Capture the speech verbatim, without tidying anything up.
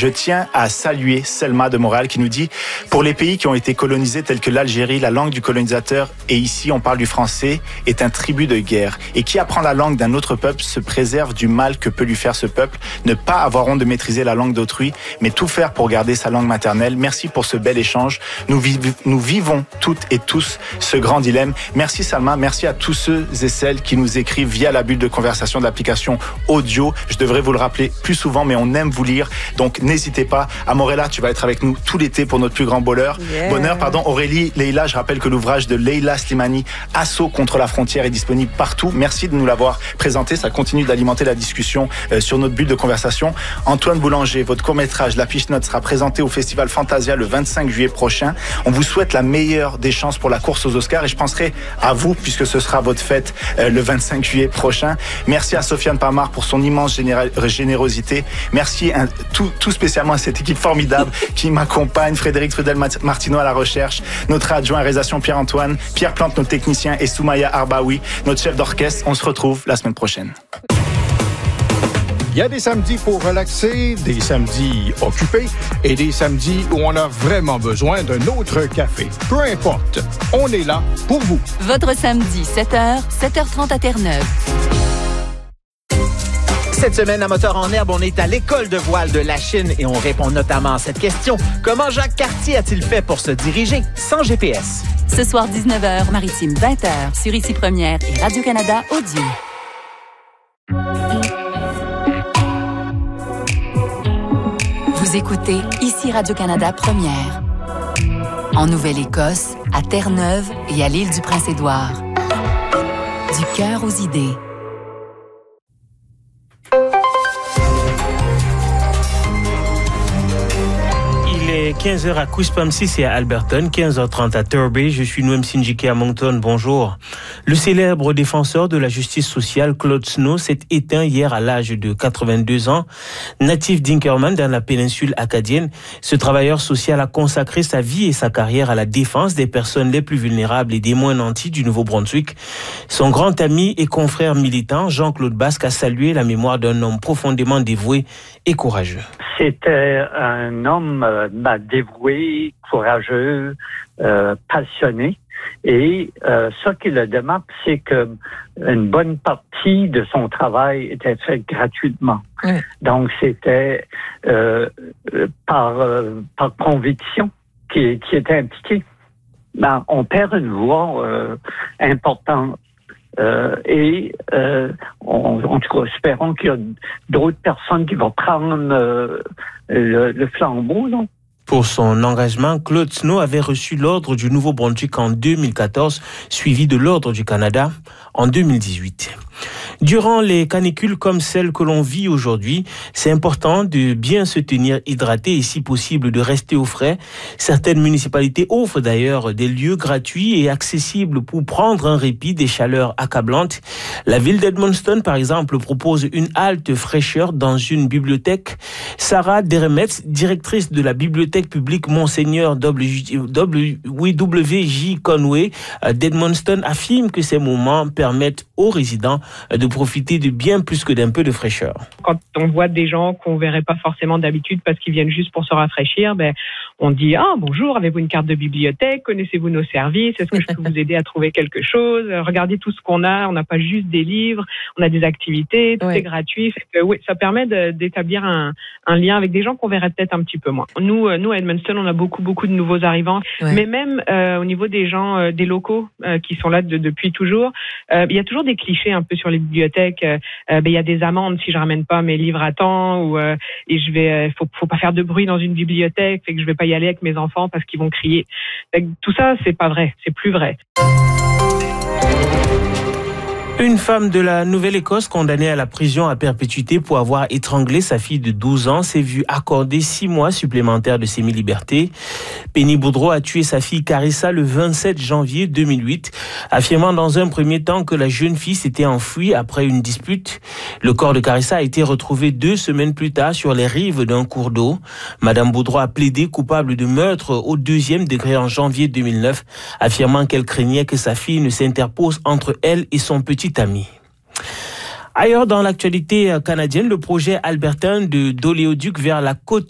Je tiens à saluer Selma de Montréal qui nous dit « Pour les pays qui ont été colonisés tels que l'Algérie, la langue du colonisateur, et ici on parle du français, est un tribut de guerre. Et qui apprend la langue d'un autre peuple se préserve du mal que peut lui faire ce peuple. Ne pas avoir honte de maîtriser la langue d'autrui, mais tout faire pour garder sa langue maternelle. Merci pour ce bel échange. Nous, vi- nous vivons toutes et tous ce grand dilemme. Merci Salma, merci à tous ceux et celles qui nous écrivent via la bulle de conversation de l'application audio. Je devrais vous le rappeler plus souvent, mais on aime vous lire. Donc n'hésitez pas. Amorella, tu vas être avec nous tout l'été pour notre plus grand bonheur. Yeah. Bonheur, pardon. Aurélie, Leïla, je rappelle que l'ouvrage de Leïla Slimani, Assaut contre la frontière, est disponible partout. Merci de nous l'avoir présenté. Ça continue d'alimenter la discussion euh, sur notre bulle de conversation. Antoine Boulanger, votre court-métrage La Fiche Note sera présenté au Festival Fantasia le vingt-cinq juillet prochain. On vous souhaite la meilleure des chances pour la course aux Oscars et je penserai à vous puisque ce sera votre fête euh, le vingt-cinq juillet prochain. Merci à Sofiane Pamar pour son immense généra- générosité. Merci un, tout, tout spécialement à cette équipe formidable qui m'accompagne. Frédéric Trudel-Martineau à la recherche, notre adjoint à réalisation Pierre-Antoine, Pierre Plante, notre technicien, et Soumaya Arbaoui, notre chef d'orchestre. On se retrouve la semaine prochaine. Il y a des samedis pour relaxer, des samedis occupés et des samedis où on a vraiment besoin d'un autre café. Peu importe, on est là pour vous. Votre samedi, sept heures, sept heures trente à Terre-Neuve. Cette semaine, à Moteur en herbe, on est à l'école de voile de la Chine et on répond notamment à cette question. Comment Jacques Cartier a-t-il fait pour se diriger sans G P S? Ce soir, dix-neuf heures, Maritime, vingt heures, sur Ici Première et Radio-Canada Audio. Vous écoutez Ici Radio-Canada Première. En Nouvelle-Écosse, à Terre-Neuve et à l'île du Prince-Édouard. Du cœur aux idées. quinze heures à Quispamsis et à Alberton, quinze heures trente à Turby. Je suis Noem Sinjike à Moncton. Bonjour. Le célèbre défenseur de la justice sociale, Claude Snow, s'est éteint hier à l'âge de quatre-vingt-deux ans. Natif d'Inkerman, dans la péninsule acadienne, ce travailleur social a consacré sa vie et sa carrière à la défense des personnes les plus vulnérables et des moins nantis du Nouveau-Brunswick. Son grand ami et confrère militant, Jean-Claude Basque, a salué la mémoire d'un homme profondément dévoué et courageux. C'était un homme euh, dévoué, courageux, euh, passionné. Et euh, ce qui le démarque, c'est que une bonne partie de son travail était faite gratuitement. Mmh. Donc, c'était euh, par, euh, par conviction qui, qui était impliqué. Ben, on perd une voix euh, importante. Euh, et euh, on, en tout cas, espérons qu'il y a d'autres personnes qui vont prendre euh, le, le flambeau, là. Pour son engagement, Claude Snow avait reçu l'ordre du Nouveau-Brunswick en deux mille quatorze, suivi de l'ordre du Canada en deux mille dix-huit. Durant les canicules comme celle que l'on vit aujourd'hui, c'est important de bien se tenir hydraté et si possible de rester au frais. Certaines municipalités offrent d'ailleurs des lieux gratuits et accessibles pour prendre un répit des chaleurs accablantes. La ville d'Edmundston, par exemple, propose une halte fraîcheur dans une bibliothèque. Sarah Deremetz, directrice de la bibliothèque publique Monseigneur W W J Conway d'Edmundston, affirme que ces moments permettent aux résidents de profiter de bien plus que d'un peu de fraîcheur. Quand on voit des gens qu'on verrait pas forcément d'habitude parce qu'ils viennent juste pour se rafraîchir, ben on dit ah bonjour, avez-vous une carte de bibliothèque, connaissez-vous nos services, est-ce que je peux vous aider à trouver quelque chose, regardez tout ce qu'on a, on n'a pas juste des livres, on a des activités, tout oui. est gratuit, fait que, oui, ça permet de, d'établir un, un lien avec des gens qu'on verrait peut-être un petit peu moins. Nous, nous à Edmundston, on a beaucoup beaucoup de nouveaux arrivants, ouais. mais même euh, au niveau des gens, euh, des locaux euh, qui sont là de, depuis toujours, euh, il y a toujours des clichés un peu sur les bibliothèques. Euh, ben, il y a des amendes si je ramène pas mes livres à temps ou euh, et je vais, euh, faut, faut pas faire de bruit dans une bibliothèque, fait que je vais pas y aller avec mes enfants parce qu'ils vont crier. Fait que tout ça, c'est pas vrai, c'est plus vrai. Une femme de la Nouvelle-Écosse condamnée à la prison à perpétuité pour avoir étranglé sa fille de douze ans s'est vue accorder six mois supplémentaires de semi-liberté. Penny Boudreau a tué sa fille Carissa le vingt-sept janvier deux mille huit, affirmant dans un premier temps que la jeune fille s'était enfuie après une dispute. Le corps de Carissa a été retrouvé deux semaines plus tard sur les rives d'un cours d'eau. Madame Boudreau a plaidé coupable de meurtre au deuxième degré en janvier deux mille neuf, affirmant qu'elle craignait que sa fille ne s'interpose entre elle et son petit ami. Ailleurs dans l'actualité canadienne, le projet albertain de d'oléoduc vers la côte